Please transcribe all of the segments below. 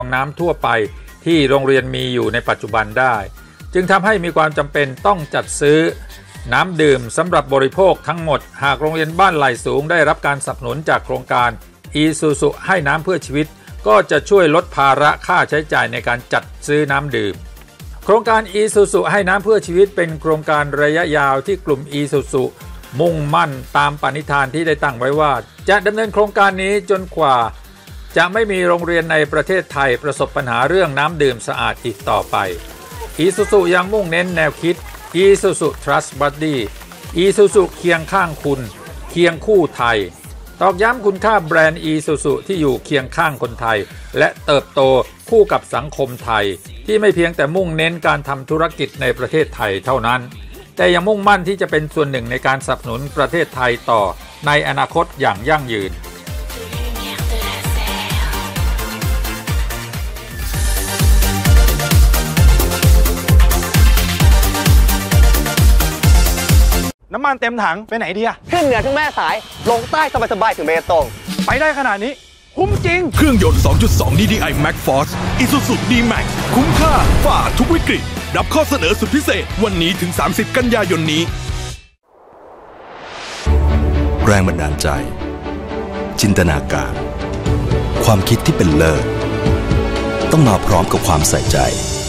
น้ำทั่วไปที่โรงเรียนมีอยู่ในปัจจุบันได้จึงทำให้มีความจำเป็นต้องจัดซื้อน้ำดื่มสำหรับบริโภคทั้งหมดหากโรงเรียนบ้านไหล่สูงได้รับการสนับสนุนจากโครงการอีซูซุให้น้ำเพื่อชีวิตก็จะช่วยลดภาระค่าใช้จ่ายในการจัดซื้อน้ำดื่มโครงการอีซูซุให้น้ำเพื่อชีวิตเป็นโครงการระยะยาวที่กลุ่มอีซูซุมุ่งมั่นตามปณิธานที่ได้ตั้งไว้ว่าจะดำเนินโครงการนี้จนกว่าจะไม่มีโรงเรียนในประเทศไทยประสบปัญหาเรื่องน้ำดื่มสะอาดอีกต่อไปอีซูซุยังมุ่งเน้นแนวคิดอีซูซุ Trust Buddy อีซูซุเคียงข้างคุณเคียงคู่ไทยตอกย้ำคุณค่าแบรนด์อีซูซุที่อยู่เคียงข้างคนไทยและเติบโตคู่กับสังคมไทยที่ไม่เพียงแต่มุ่งเน้นการทำธุรกิจในประเทศไทยเท่านั้นแต่ยังมุ่งมั่นที่จะเป็นส่วนหนึ่งในการสนับสนุนประเทศไทยต่อในอนาคตอย่างยั่งยืนน้ำมันเต็มถังไปไหนดีอะขึ้นเหนือถึงแม่สายลงใต้สบายๆถึงเบตงไปได้ขนาดนี้คุ้มจริงเครื่องยนต์ 2.2 DDI Max Force Isuzu D-Max คุ้มค่าฝ่าทุกวิกฤตรับข้อเสนอสุดพิเศษวันนี้ถึง30กันยายนนี้แรงบันดาลใจจินตนาการความคิดที่เป็นเลิศต้องมาพร้อมกับความใส่ใจ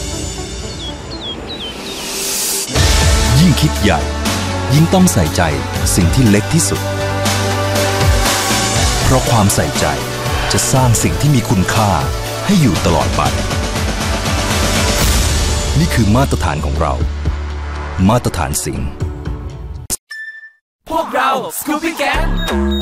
ยิ่งคิดใหญ่ยิ่งต้องใส่ใจสิ่งที่เล็กที่สุดเพราะความใส่ใจจะสร้างสิ่งที่มีคุณค่าให้อยู่ตลอดไปนี่คือมาตรฐานของเรามาตรฐานสิ่งพวกเราสกูปี้แก๊ง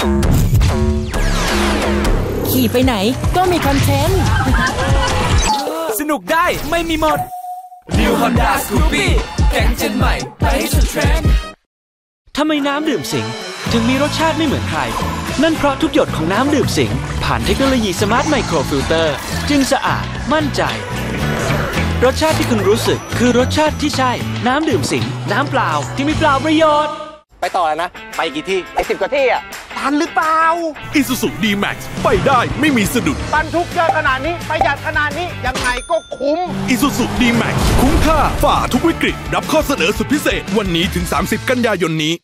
ขี่ไปไหนก็มีคอนเทนต์สนุกได้ไม่มีหมด New Honda Scoopy แก๊งเจนใหม่ไปให้สุดเทรนด์ทำไมน้ำดื่มสิงถึงมีรสชาติไม่เหมือนใครนั่นเพราะทุกหยดของน้ำดื่มสิงผ่านเทคโนโลยีสมาร์ทไมโครฟิลเตอร์จึงสะอาดมั่นใจรสชาติที่คุณรู้สึกคือรสชาติที่ใช่น้ำดื่มสิงน้ำเปล่าที่มีเปล่าประโยชน์ไปต่อแล้วนะไปกี่ที่ไอ้10 กว่าที่อ่ะทันหรือเปล่า Isuzu D-Max ไปได้ไม่มีสะดุดบรรทุกเยอะขนาดนี้ประหยัดขนาดนี้ยังไงก็คุ้ม Isuzu D-Max คุ้มค่าฝ่าทุกวิกฤตรับข้อเสนอสุดพิเศษวันนี้ถึง30กันยายนนี้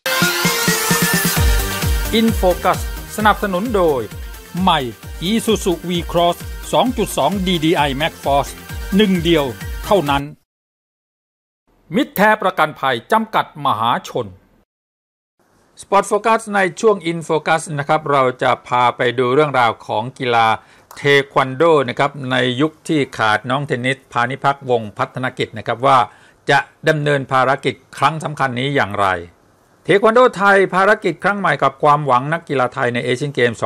InFocus สนับสนุนโดยใหม่ Isuzu V-Cross 2.2 DDI Max Force หนึ่งเดียวเท่านั้นมิตรแท้ประกันภัยจำกัดมหาชนSport Focus ในช่วง InFocus นะครับเราจะพาไปดูเรื่องราวของกีฬาเทควันโดนะครับในยุคที่ขาดน้องเทนนิสพานิพักษ์วงศ์พัฒนกิจนะครับว่าจะดำเนินภารกิจครั้งสำคัญนี้อย่างไรเทควันโดไทยภารกิจครั้งใหม่กับความหวังนักกีฬาไทยในเอเชียนเกม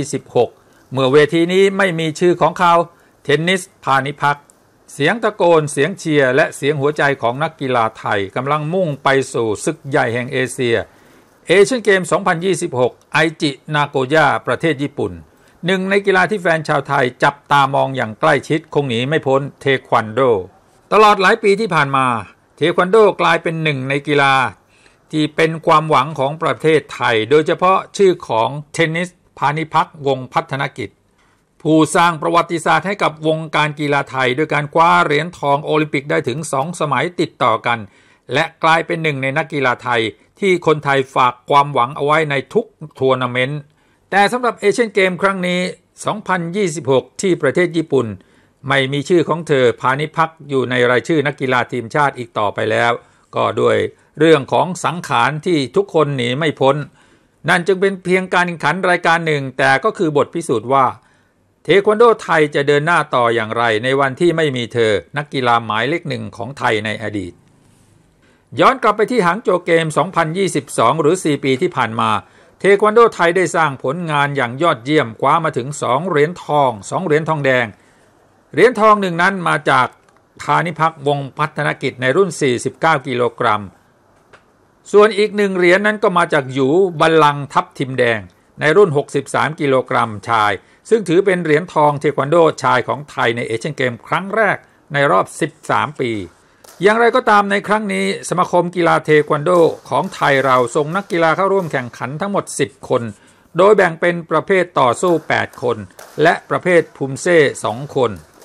2026 เมื่อเวทีนี้ไม่มีชื่อของเขาเทนนิสพานิพักษ์เสียงตะโกนเสียงเชียร์และเสียงหัวใจของนักกีฬาไทยกำลังมุ่งไปสู่ศึกใหญ่แห่งเอเชียเอเชียนเกม 2026 ไอจินาโกย่าประเทศญี่ปุ่นหนึ่งในกีฬาที่แฟนชาวไทยจับตามองอย่างใกล้ชิดคงหนีไม่พ้นเทควันโดตลอดหลายปีที่ผ่านมาเทควันโดกลายเป็นหนึ่งในกีฬาที่เป็นความหวังของประเทศไทยโดยเฉพาะชื่อของเทนนิสพานิพักษ์วงศ์พัฒนกิจผู้สร้างประวัติศาสตร์ให้กับวงการกีฬาไทยด้วยการคว้าเหรียญทองโอลิมปิกได้ถึง2 สมัยติดต่อกันและกลายเป็นหนึ่งในนักกีฬาไทยที่คนไทยฝากความหวังเอาไว้ในทุกทัวร์นาเมนต์แต่สำหรับเอเชียนเกมครั้งนี้ 2026 ที่ประเทศญี่ปุ่นไม่มีชื่อของเธอพานิพักษ์อยู่ในรายชื่อนักกีฬาทีมชาติอีกต่อไปแล้วก็ด้วยเรื่องของสังขารที่ทุกคนหนีไม่พ้นนั่นจึงเป็นเพียงการแข่งขันรายการหนึ่งแต่ก็คือบทพิสูจน์ว่าเทควันโดไทยจะเดินหน้าต่ออย่างไรในวันที่ไม่มีเธอนักกีฬาหมายเลขหนึ่งของไทยในอดีตย้อนกลับไปที่หางโจวเกม 2022 หรือ 4 ปีที่ผ่านมาเทควันโดไทยได้สร้างผลงานอย่างยอดเยี่ยมคว้ามาถึง2 เหรียญทอง 2 เหรียญทองแดงเหรียญทองหนึ่งนั้นมาจากพานิพักษ์วงศ์พัฒนกิจในรุ่น 49 กิโลกรัมส่วนอีก1 เหรียญนั้นก็มาจากหยูบัลลังก์ทับทิมแดงในรุ่น 63 กิโลกรัมชายซึ่งถือเป็นเหรียญทองเทควันโดชายของไทยในเอเชียนเกมครั้งแรกในรอบ 13 ปีอย่างไรก็ตามในครั้งนี้สมาคมกีฬาเทควันโดของไทยเราส่งนักกีฬาเข้าร่วมแข่งขันทั้งหมด10 คนโดยแบ่งเป็นประเภทต่อสู้8 คนและประเภทภูมิเซ่2 คน